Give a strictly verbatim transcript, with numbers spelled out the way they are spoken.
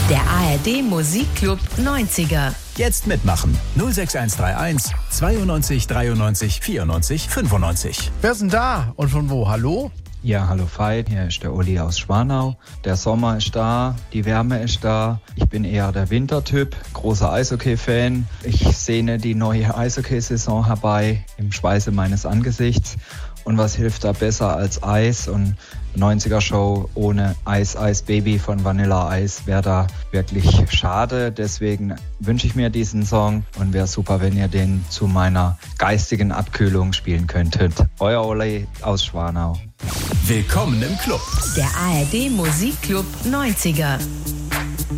Der A R D Musikclub neunziger. Jetzt mitmachen. null sechs eins drei eins zweiundneunzig dreiundneunzig vierundneunzig fünfundneunzig. Wer ist denn da und von wo? Hallo? Ja, hallo Veit, hier ist der Uli aus Schwanau. Der Sommer ist da, die Wärme ist da. Ich bin eher der Wintertyp, großer Eishockey-Fan. Ich sehne die neue Eishockey-Saison herbei im Schweiße meines Angesichts. Und was hilft da besser als Eis? Und neunziger-Show ohne Eis, Eis Baby von Vanilla Ice wäre da wirklich schade. Deswegen wünsche ich mir diesen Song und wäre super, wenn ihr den zu meiner geistigen Abkühlung spielen könntet. Euer Oli aus Schwanau. Willkommen im Club. Der A R D Musikclub neunziger.